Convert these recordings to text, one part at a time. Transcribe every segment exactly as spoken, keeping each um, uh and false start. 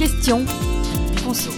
Question Conso.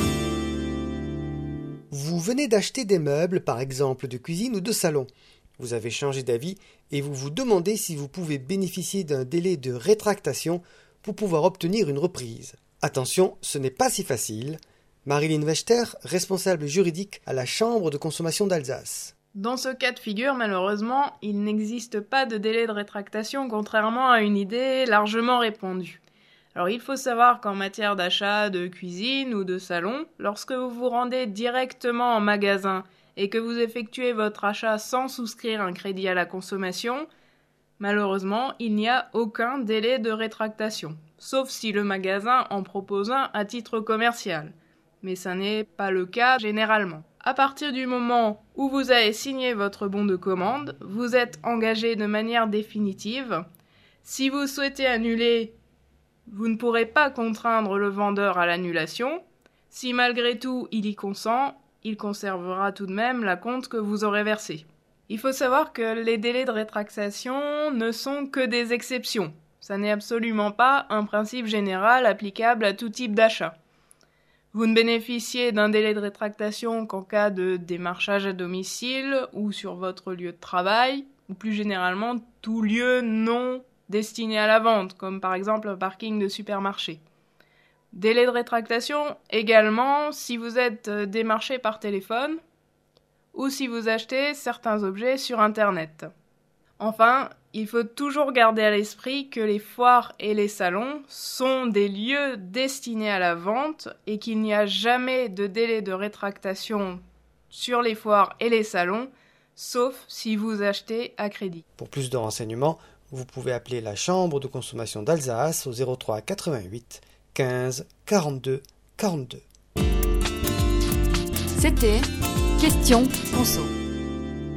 Vous venez d'acheter des meubles, par exemple de cuisine ou de salon. Vous avez changé d'avis et vous vous demandez si vous pouvez bénéficier d'un délai de rétractation pour pouvoir obtenir une reprise. Attention, ce n'est pas si facile. Marilyn Wechter, responsable juridique à la Chambre de consommation d'Alsace. Dans ce cas de figure, malheureusement, il n'existe pas de délai de rétractation, contrairement à une idée largement répandue. Alors il faut savoir qu'en matière d'achat de cuisine ou de salon, lorsque vous vous rendez directement en magasin et que vous effectuez votre achat sans souscrire un crédit à la consommation, malheureusement, il n'y a aucun délai de rétractation, sauf si le magasin en propose un à titre commercial. Mais ça n'est pas le cas généralement. À partir du moment où vous avez signé votre bon de commande, vous êtes engagé de manière définitive. Si vous souhaitez annuler, vous ne pourrez pas contraindre le vendeur à l'annulation. Si malgré tout il y consent, il conservera tout de même la compte que vous aurez versée. Il faut savoir que les délais de rétractation ne sont que des exceptions. Ça n'est absolument pas un principe général applicable à tout type d'achat. Vous ne bénéficiez d'un délai de rétractation qu'en cas de démarchage à domicile ou sur votre lieu de travail, ou plus généralement tout lieu non destiné à la vente, comme par exemple un parking de supermarché. Délai de rétractation également si vous êtes démarché par téléphone ou si vous achetez certains objets sur Internet. Enfin, il faut toujours garder à l'esprit que les foires et les salons sont des lieux destinés à la vente et qu'il n'y a jamais de délai de rétractation sur les foires et les salons, sauf si vous achetez à crédit. Pour plus de renseignements, vous pouvez appeler la Chambre de consommation d'Alsace au zéro trois quatre-vingt-huit quinze quarante-deux quarante-deux. C'était Question Conso.